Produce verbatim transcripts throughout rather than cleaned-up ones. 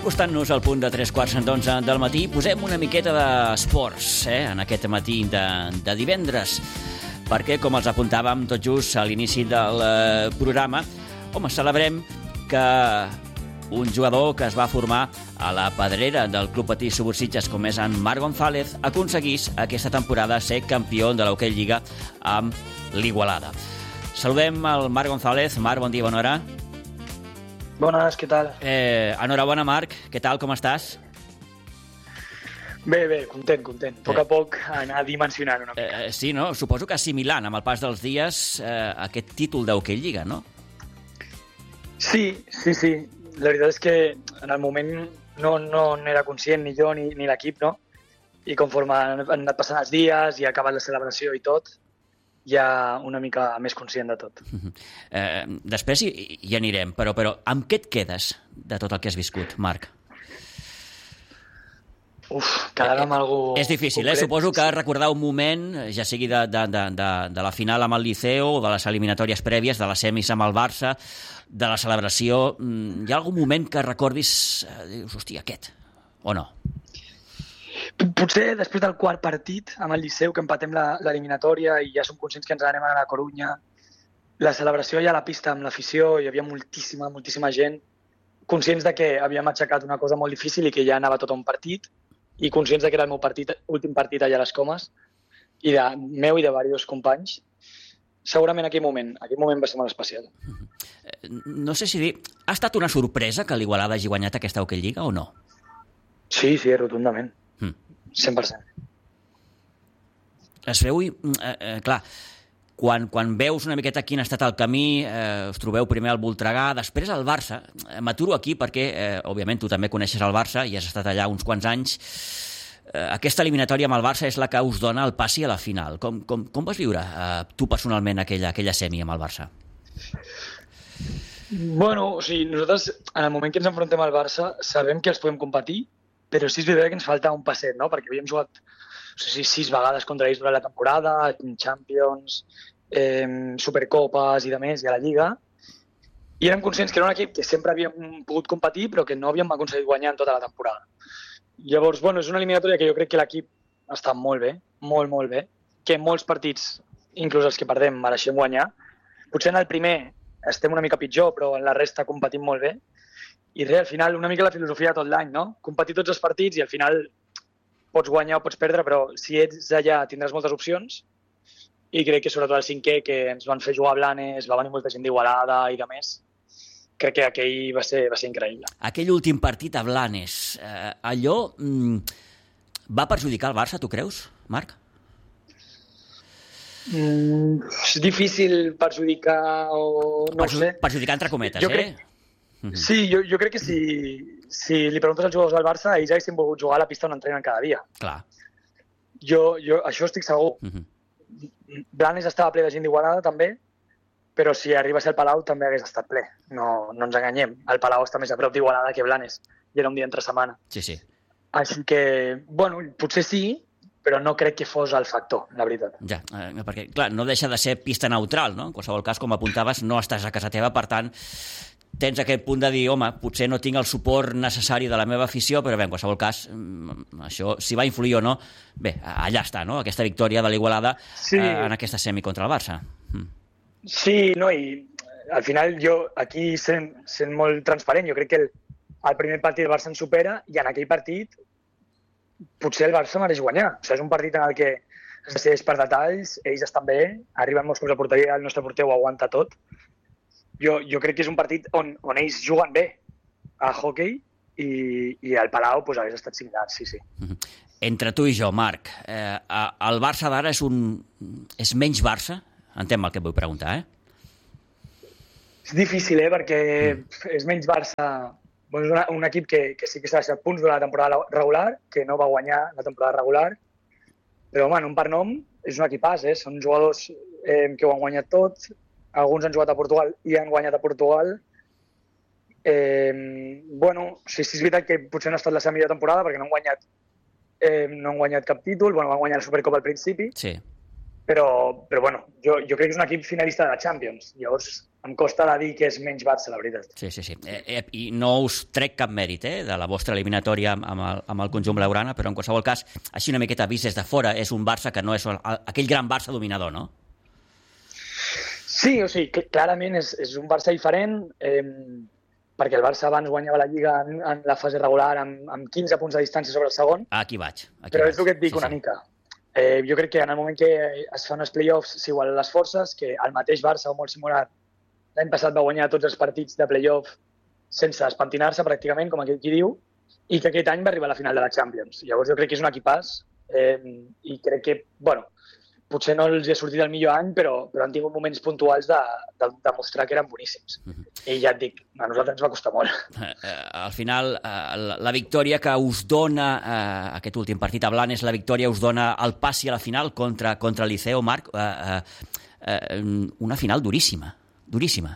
acostant-nos al punt de tres quarts d'onze del matí, posem una miqueta d'esports eh, en aquest matí de, de divendres, perquè, com els apuntàvem tot just a l'inici del eh, programa, home, celebrem que un jugador que es va formar a la pedrera del Club Patí Subursitges, com és en Marc González, aconseguís aquesta temporada ser campió de l'Hockey Lliga amb l'Igualada. Saludem el Marc González. Marc, bon dia, bona hora. Bones, què tal? Eh, enhorabona, Marc. Què tal, com estàs? Bé, bé, content, content. A poc a poc anar dimensionant una mica. Eh, sí, no? Suposo que assimilant amb el pas dels dies eh, aquest títol d'Hockey Lliga, no? Sí, sí, sí. La veritat és que en el moment no, no n'era conscient ni jo ni, ni l'equip, no? I conforme han anat passant els dies i ha acabat la celebració i tot, ja una mica més conscient de tot. Eh, després hi, hi anirem, però, però amb què et quedes de tot el que has viscut, Marc? Uf, quedar amb algú És difícil, concret. eh? Suposo que recordar un moment, ja sigui de, de, de, de, de la final amb el Liceo o de les eliminatòries prèvies, de les semis amb el Barça, de la celebració, hi ha algun moment que recordis, eh, dius, hòstia, aquest, o no? Potser després del quart partit amb el Liceu, que empatem l'eliminatòria i ja som conscients que ens anem a la Corunya, la celebració ja a la pista amb l'afició, hi havia moltíssima, moltíssima gent, conscients de que havíem aixecat una cosa molt difícil i que ja anava tot a un partit, i conscients de que era el meu partit, últim partit allà a les Comes, i de meu i de diversos companys, segurament aquell moment, aquell moment va ser molt especial. No sé si dir, ha estat una sorpresa que l'Igualada hagi guanyat aquesta Hockey Lliga o no? Sí, sí, rotundament. Mm. cent per cent. Es veu, eh, eh, clar, quan, quan veus una miqueta quin ha estat el camí, eh, us trobeu primer al Voltregà, després al Barça. Eh, M'aturo aquí perquè, eh, òbviament, tu també coneixes el Barça i has estat allà uns quants anys. Eh, aquesta eliminatòria amb el Barça és la que us dona el passi a la final. Com, com, com vas viure eh, tu personalment aquella, aquella semi amb el Barça? Bueno, o sigui, nosaltres, en el moment que ens enfrontem al Barça, sabem que els podem competir, però sí és veritat que ens falta un passet, no? Perquè havíem jugat no sé si sis vegades contra ells durant la temporada, Champions, eh, Supercopes i de més, i a la Lliga, i érem conscients que era un equip que sempre havíem pogut competir, però que no havíem aconseguit guanyar en tota la temporada. Llavors, bueno, és una eliminatòria que jo crec que l'equip està molt bé, molt, molt bé, que en molts partits, inclús els que perdem, mereixem guanyar. Potser en el primer estem una mica pitjor, però en la resta competim molt bé. I res, al final, una mica la filosofia de tot l'any, no? Competir tots els partits i al final pots guanyar o pots perdre, però si ets allà tindràs moltes opcions. I crec que sobretot el cinquè, que ens van fer jugar a Blanes, va venir molta gent d'Igualada i de més, crec que aquell va ser, va ser increïble. Aquell últim partit a Blanes, eh, allò mm, va perjudicar el Barça, tu creus, Marc? Mm, és difícil perjudicar o no Perju ho sé. Perjudicar entre cometes, jo eh? Crec... Sí, jo, jo crec que si, si li preguntes als jugadors del Barça, ells haguessin volgut jugar a la pista on entrenen cada dia. Clar. Jo, jo això estic segur. Uh -huh. Blanes estava ple de gent d'Igualada, també, però si arriba a ser el Palau també hagués estat ple. No, no ens enganyem. El Palau està més a prop d'Igualada que Blanes. I era un dia entre setmana. Sí, sí. Així que, bueno, potser sí, però no crec que fos el factor, la veritat. Ja, eh, perquè, clar, no deixa de ser pista neutral, no? En qualsevol cas, com apuntaves, no estàs a casa teva, per tant, tens aquest punt de dir, home, potser no tinc el suport necessari de la meva afició, però bé, en qualsevol cas, això, si va influir o no, bé, allà està, no?, aquesta victòria de l'Igualada sí. eh, en aquesta semi contra el Barça. Mm. Sí, no, i al final jo, aquí sent, sent molt transparent, jo crec que el, el primer partit el Barça ens supera i en aquell partit potser el Barça mereix guanyar. O sigui, és un partit en el que es decideix per detalls, ells estan bé, arriben molts cops a porteria, el nostre porter ho aguanta tot. Jo, jo crec que és un partit on, on ells juguen bé a hockey i, i el Palau pues, hagués estat similar, sí, sí. Entre tu i jo, Marc, eh, el Barça d'ara és un és menys Barça? Entenc el que et vull preguntar, eh? És difícil, eh? Perquè mm. és menys Barça. Bueno, és una, un equip que, que sí que s'ha deixat punts durant la temporada regular, que no va guanyar la temporada regular, però, home, nom per nom, és un equipàs, eh? Són jugadors eh, que ho han guanyat tot. Alguns han jugat a Portugal i han guanyat a Portugal. Eh, bueno, sí, sí és veritat que potser no ha estat la seva millor temporada perquè no han guanyat, eh, no han guanyat cap títol. Bueno, van guanyar la Supercopa al principi. Sí. però, però bueno, jo, jo crec que és un equip finalista de la Champions. Llavors, em costa de dir que és menys Barça, la veritat. Sí, sí, sí. Eh, eh, I no us trec cap mèrit eh, de la vostra eliminatòria amb, amb, el, amb el conjunt blaugrana, però en qualsevol cas, així una miqueta vist des de fora, és un Barça que no és el, aquell gran Barça dominador, no? Sí, o sigui, clarament és, és un Barça diferent, eh, perquè el Barça abans guanyava la Lliga en, en la fase regular amb, amb quinze punts de distància sobre el segon. Aquí vaig. Aquí però vaig. És el que et dic sí, una sí. mica. Eh, jo crec que en el moment que es fan els play-offs s'igualen les forces, que el mateix Barça o molt similar l'any passat va guanyar tots els partits de play-off sense espentinar-se pràcticament, com aquell qui diu, i que aquest any va arribar a la final de la Champions. Llavors jo crec que és un equipàs eh, i crec que, bueno, potser no els hi ha sortit el millor any, però, però han tingut moments puntuals de, de, de mostrar que eren boníssims. Mm-hmm. I ja et dic, a nosaltres ens va costar molt. Eh, eh, al final, eh, la, la victòria que us dona eh, aquest últim partit a Blanes, la victòria us dona el passi a la final contra, contra el Liceo, Marc. Eh, eh, eh, una final duríssima, duríssima.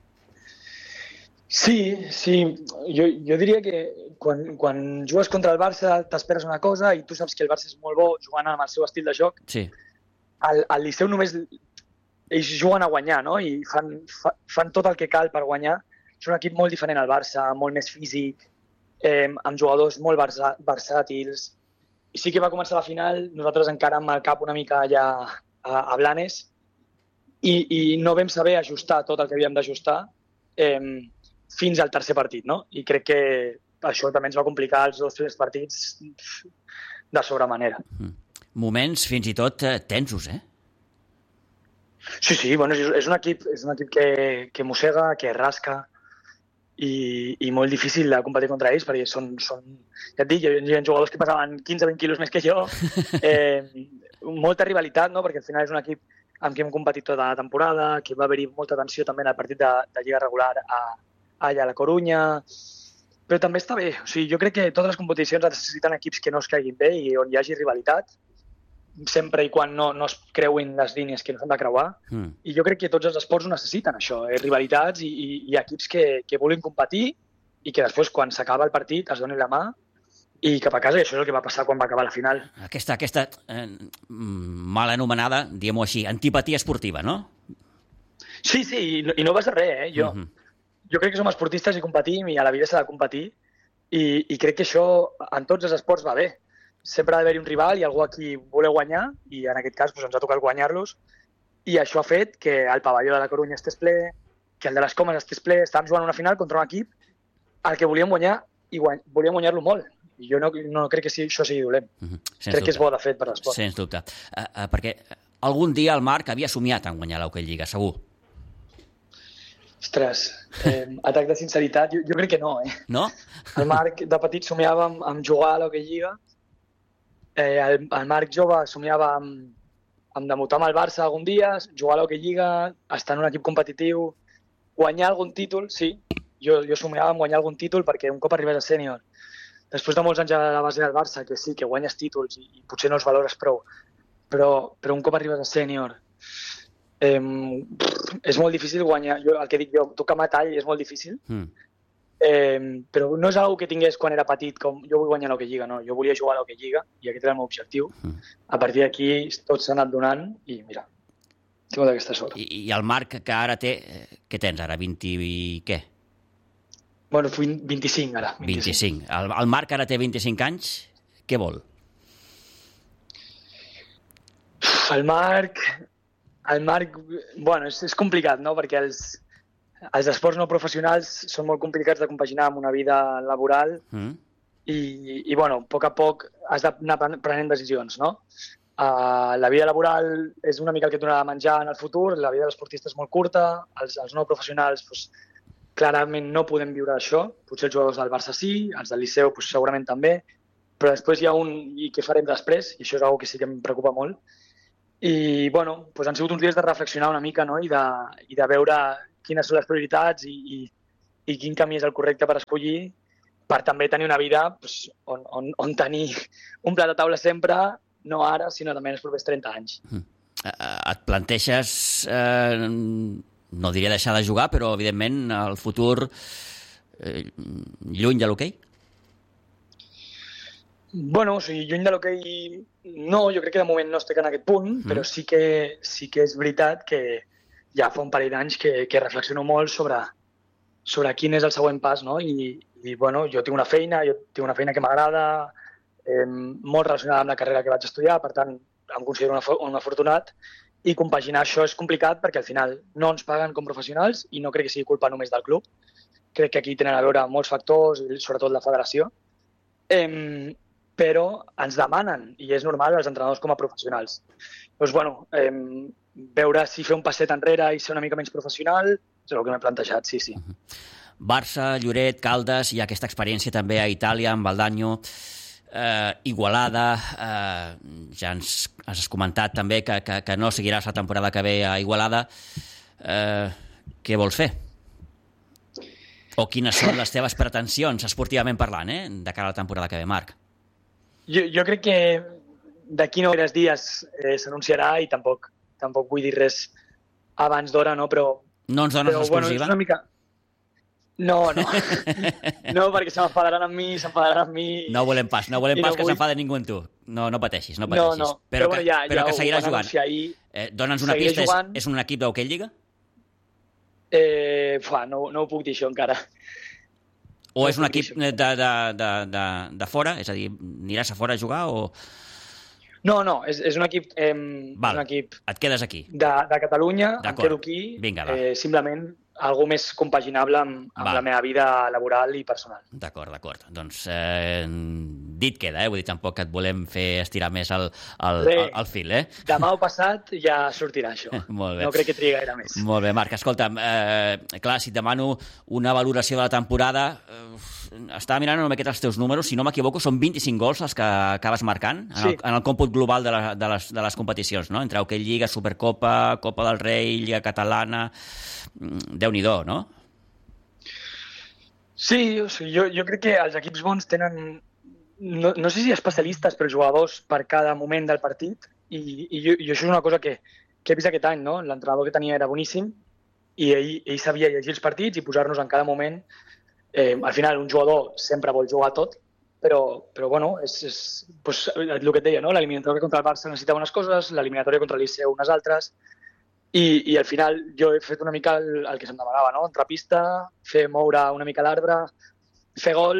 Sí, sí. Jo, jo diria que quan, quan jugues contra el Barça t'esperes una cosa i tu saps que el Barça és molt bo jugant amb el seu estil de joc. Sí. Al, al Liceu només ells juguen a guanyar, no? I fan, fa, fan tot el que cal per guanyar. És un equip molt diferent al Barça, molt més físic, eh, amb jugadors molt versa, versàtils. I sí que va començar la final, nosaltres encara amb el cap una mica allà a, a Blanes, i, i no vam saber ajustar tot el que havíem d'ajustar eh, fins al tercer partit, no? I crec que això també ens va complicar els dos primers partits de sobremanera. Mm. Moments fins i tot eh, tensos, eh? Sí, sí, bueno, és, és un equip, és un equip que, que mossega, que rasca i, i molt difícil de competir contra ells perquè són, són ja et dic, hi ha jugadors que passaven quinze a vint quilos més que jo, eh, molta rivalitat, no? Perquè al final és un equip amb qui hem competit tota la temporada, que va haver-hi molta tensió també en el partit de, de Lliga regular a, allà a la Corunya, però també està bé. O sigui, jo crec que totes les competicions necessiten equips que no es caiguin bé i on hi hagi rivalitat, sempre i quan no, no es creuin les línies que no s'han de creuar. Mm. I jo crec que tots els esports ho necessiten, això, eh? Rivalitats i, i, i equips que, que vulguin competir i que després, quan s'acaba el partit, es donin la mà i cap a casa, i això és el que va passar quan va acabar la final. Aquesta, aquesta eh, mal anomenada, diguem-ho així, antipatia esportiva, no? Sí, sí, i no, i no vas de res, eh? Jo, mm-hmm. jo crec que som esportistes i competim, i a la vida s'ha de competir, i, i crec que això en tots els esports va bé. Sempre ha d'haver-hi un rival i algú a qui voler guanyar, i en aquest cas doncs, ens ha tocat guanyar-los, i això ha fet que el pavelló de la Corunya estés ple, que el de les Comes estés ple. Estàvem jugant una final contra un equip al que volíem guanyar i guany... volíem guanyar-lo molt. I jo no, no crec que sí, això sigui dolent. Mm-hmm. Crec dubte. Que és bo de fet per l'esport. Sens dubte. Uh, uh, perquè algun dia el Marc havia somiat en guanyar l'Hockey Lliga, segur. Ostres, eh, atac de sinceritat, jo, jo crec que no, eh? No? El Marc de petit somiava amb, amb jugar a l'Hockey Lliga. Eh, el, el Marc jove somiava amb, amb debutar amb el Barça algun dia, jugar a l'Hockey Lliga, estar en un equip competitiu, guanyar algun títol, sí. Jo, jo somiava amb guanyar algun títol perquè un cop arribes a sènior, després de molts anys a la base del Barça, que sí, que guanyes títols i, i potser no els valores prou, però, però un cop arribes a sènior eh, és molt difícil guanyar. Jo, el que dic jo, tocar metall és molt difícil. Mm. Eh, però no és una que tingués quan era petit, com jo vull guanyar l'Hockey Lliga, no. Jo volia jugar a l'Hockey Lliga i aquest era el meu objectiu. Mm. A partir d'aquí tot s'ha anat donant i mira, tinc molta aquesta sort. I, I el Marc que ara té, què tens ara, vint i què? Bueno, vint-i-cinc ara. vint-i-cinc. vint-i-cinc. El, el Marc ara té vint-i-cinc anys, què vol? El Marc... El Marc... Bueno, és, és complicat, no? Perquè els... Els esports no professionals són molt complicats de compaginar amb una vida laboral mm. i, i, bueno, a poc a poc has d'anar prenent decisions, no? Uh, la vida laboral és una mica el que et donarà de menjar en el futur, la vida de l'esportista és molt curta, els, els no professionals pues, clarament no podem viure això, potser els jugadors del Barça sí, els del Liceu pues, segurament també, però després hi ha un i què farem després, i això és una que sí que em preocupa molt. I, bueno, pues han sigut uns dies de reflexionar una mica, no? I de, i de veure quines són les prioritats i, i, i quin camí és el correcte per escollir per també tenir una vida pues, on, on, on tenir un plat de taula sempre, no ara, sinó també en els propers trenta anys. Mm. Et planteges, eh, no diria deixar de jugar, però evidentment el futur eh, lluny de l'hoquei? Bueno, o sigui, lluny de l'hoquei no, jo crec que de moment no estic en aquest punt, mm. però sí que, sí que és veritat que ja fa un parell d'anys que, que reflexiono molt sobre, sobre quin és el següent pas, no? I, i bueno, jo tinc una feina, jo tinc una feina que m'agrada, eh, molt relacionada amb la carrera que vaig estudiar, per tant, em considero un, un afortunat, i compaginar això és complicat perquè al final no ens paguen com professionals i no crec que sigui culpa només del club. Crec que aquí tenen a veure molts factors, i sobretot la federació, eh, però ens demanen, i és normal, els entrenadors com a professionals. Doncs, bueno, eh, veure si fer un passet enrere i ser una mica menys professional és el que m'he plantejat, sí, sí. Uh-huh. Barça, Lloret, Caldes, hi ha aquesta experiència també a Itàlia, amb Baldanyo, eh, Igualada, eh, ja ens has comentat també que, que, que no seguiràs la temporada que ve a Igualada. Eh, què vols fer? O quines són les teves pretensions, esportivament parlant, eh, de cara a la temporada que ve, Marc? Jo, jo crec que d'aquí no gaires dies eh, s'anunciarà i tampoc, tampoc vull dir res abans d'hora, no? Però, no ens dones l'exclusiva? Bueno, és una mica... No, no. No, perquè se m'enfadaran amb mi, s'enfadaran amb mi... No volem pas, no volem pas no que vull... s'enfade ningú amb tu. No, no pateixis, no pateixis. No, no. Però, però, bueno, ja, que, però ja que seguiràs jugant. Ahir, eh, Dóna'ns una pista, és, és un equip d'hoquei Lliga? Eh, fa, no, no ho puc dir això encara. O no és un equip de, de, de, de, de fora? És a dir, aniràs a fora a jugar o...? No, no, és, és un equip... Eh, Val, un equip et quedes aquí. De, de Catalunya, em quedo aquí. Vinga, va. Eh, simplement algo més compaginable amb, amb la meva vida laboral i personal. D'acord, d'acord. Doncs eh, dit queda, eh? Vull dir, tampoc et volem fer estirar més el, el, el, el fil, eh? Demà o passat ja sortirà això. Molt bé. No crec que trigui gaire més. Molt bé, Marc. Escolta'm, eh, clar, si et demano una valoració de la temporada, eh, estava mirant una miqueta els teus números, si no m'equivoco, són vint-i-cinc gols els que acabes marcant en, sí. el, en el còmput global de, la, de, les, de les competicions, no? Entre hoquei Lliga, Supercopa, Copa del Rei, Lliga Catalana... Déu-n'hi-do, no? Sí, o sigui, jo, jo crec que els equips bons tenen, no, no sé si especialistes, però jugadors per cada moment del partit, i, i, jo, i això és una cosa que, que he vist aquest any, no? L'entrenador que tenia era boníssim, i ell, ell sabia llegir els partits i posar-nos en cada moment. Eh, al final, un jugador sempre vol jugar tot, però, però bueno, és, és pues, el que et deia, no? L'eliminatòria contra el Barça necessitava unes coses, l'eliminatòria contra el Liceu unes altres, I, i al final jo he fet una mica el, el que se'm demanava, no? Entrar a pista, fer moure una mica l'arbre, fer gol,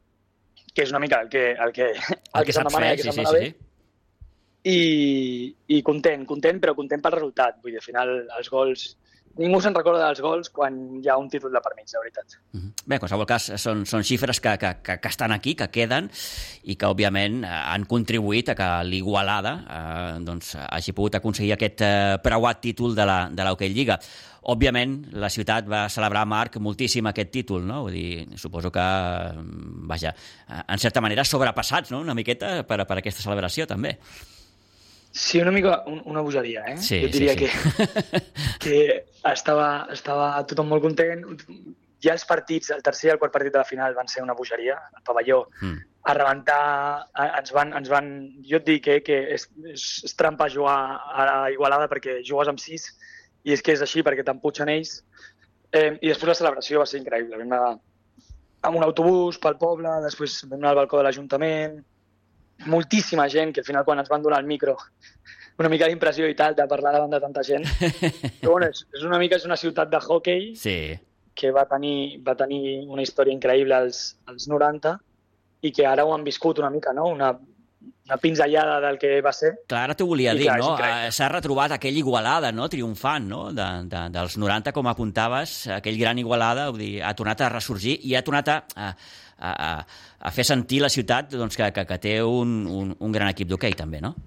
que és una mica el que, el que, el el que, que se'm demana, fer, que sí, se'm sí, sí, sí. I, I content, content, però content pel resultat. Vull dir, al final els gols... Ningú se'n recorda dels gols quan hi ha un títol de per mig, de veritat. Bé, en qualsevol cas, són, són xifres que, que, que, que estan aquí, que queden, i que, òbviament, han contribuït a que l'Igualada eh, doncs, hagi pogut aconseguir aquest eh, preuat títol de la, de l'Hockey Lliga. Òbviament, la ciutat va celebrar, Marc, moltíssim aquest títol, no? Vull dir, suposo que, vaja, en certa manera sobrepassats, no?, una miqueta per, per aquesta celebració, també. Sí, una mica una bogeria, eh? Sí, jo diria sí, sí. que, que estava, estava tothom molt content. Ja els partits, el tercer i el quart partit de la final van ser una bogeria. El pavelló mm. a rebentar, a, ens, van, ens van... Jo et dic eh, que és, és, és trampa jugar a Igualada perquè jugues amb sis i és que és així perquè t'empuixen ells. Eh, I després la celebració va ser increïble. Vam anar amb un autobús pel poble, després vam anar al balcó de l'Ajuntament, moltíssima gent, que al final quan ens van donar el micro una mica d'impressió i tal de parlar davant de tanta gent. Però bueno, és, és una mica és una ciutat de hockey sí. que va tenir, va tenir una història increïble als, als noranta i que ara ho han viscut una mica, no? Una, una pinzellada del que va ser. Clar, ara t'ho volia dir, no? S'ha retrobat aquell Igualada, no? Triomfant, no? De, de, dels noranta, com apuntaves, aquell gran Igualada, vull dir, ha tornat a ressorgir i ha tornat a... a A, a, a fer sentir la ciutat doncs, que, que, que té un, un, un gran equip d'hoquei també, no?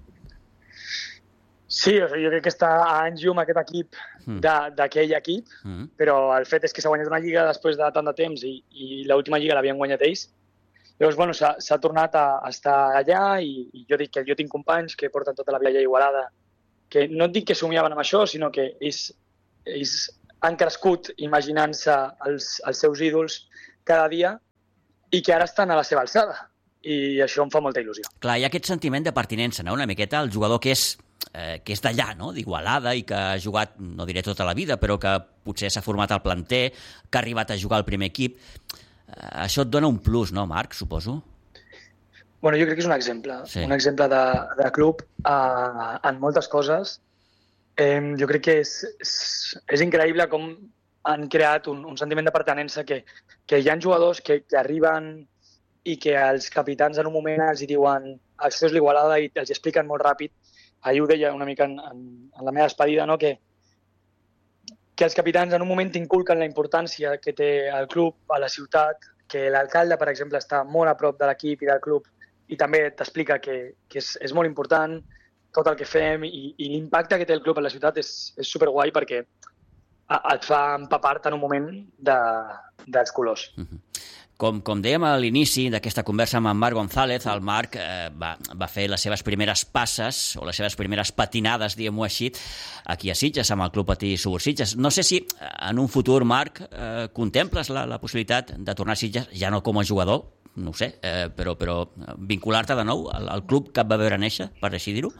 Sí, o sigui, jo crec que està a anys llum aquest equip mm. d'aquell equip, mm. però el fet és que s'ha guanyat una lliga després de tant de temps i, i l'última lliga l'havien guanyat ells. Llavors, bueno, s'ha tornat a, a estar allà i, i jo dic que jo tinc companys que porten tota la vida allà a Igualada, que no et dic que somiaven amb això, sinó que ells, ells han crescut imaginant-se els, els seus ídols cada dia i que ara estan a la seva alçada. I això em fa molta il·lusió. Clar, hi ha aquest sentiment de pertinença, no? Una miqueta el jugador que és, eh, que és d'allà, no? d'Igualada, i que ha jugat, no diré tota la vida, però que potser s'ha format al planter, que ha arribat a jugar al primer equip. Eh, això et dona un plus, no, Marc, suposo? Bueno, jo crec que és un exemple, Sí. un exemple de, de club uh, en moltes coses. Eh, jo crec que és, és, és increïble com han creat un, un sentiment de pertinença que, que hi ha jugadors que, que arriben i que els capitans en un moment els hi diuen això és l'Igualada i els expliquen molt ràpid. Ahir ho deia una mica en, en, en la meva despedida, no? que, que els capitans en un moment t'inculquen la importància que té el club a la ciutat, que l'alcalde, per exemple, està molt a prop de l'equip i del club i també t'explica que, que és, és molt important tot el que fem i, i l'impacte que té el club a la ciutat és, és superguai perquè et fa empapar-te en un moment de, dels colors. Uh-huh. Com, com dèiem a l'inici d'aquesta conversa amb en Marc González, el Marc eh, va, va fer les seves primeres passes o les seves primeres patinades, diguem-ho així, aquí a Sitges, amb el Club Patí Subursitges. No sé si en un futur, Marc, eh, contemples la, la possibilitat de tornar a Sitges, ja no com a jugador, no ho sé, eh, però, però vincular-te de nou al, al club que et va veure néixer, per així dir-ho?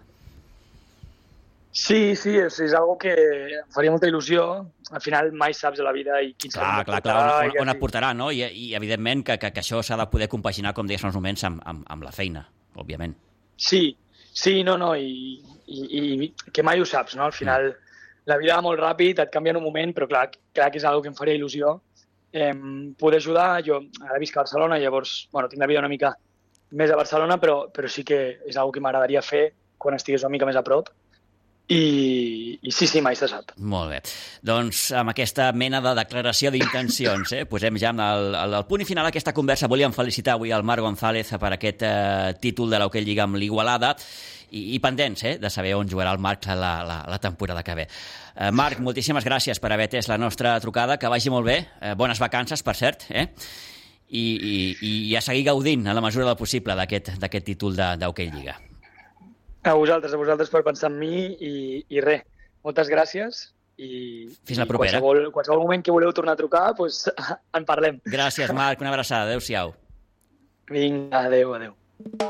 Sí, sí, és, és algo que em faria molta il·lusió. Al final mai saps a la vida i quin clar, clar, clar, on, on, on et portarà, no? I, i evidentment que, que, que això s'ha de poder compaginar, com deies fa uns moments, amb, amb, amb la feina, òbviament. Sí, sí, no, no, i, i, i que mai ho saps, no? Al final mm. la vida va molt ràpid, et canvia en un moment, però clar, clar que és algo que em faria il·lusió. Eh, poder ajudar, jo ara visc a Barcelona, llavors, bueno, tinc la vida una mica més a Barcelona, però, però sí que és algo que m'agradaria fer quan estigués una mica més a prop. I, i sí, sí, mai se sap. Molt bé. Doncs amb aquesta mena de declaració d'intencions, eh, posem ja el, el, el punt i final d'aquesta conversa. Volíem felicitar avui el Marc González per aquest eh, títol de l'Hockey Lliga amb l'Igualada i, i pendents eh, de saber on jugarà el Marc la, la, la temporada que ve. Eh, Marc, moltíssimes gràcies per haver atès la nostra trucada, que vagi molt bé. Eh, bones vacances, per cert, eh? I, i, i a seguir gaudint a la mesura del possible d'aquest d'aquest títol d'Hockey Lliga. A vosaltres, a vosaltres per pensar en mi i, i res, moltes gràcies i, fins la i propera. Qualsevol, qualsevol moment que voleu tornar a trucar, doncs en parlem. Gràcies, Marc, una abraçada, adéu-siau. Vinga, adéu, adéu.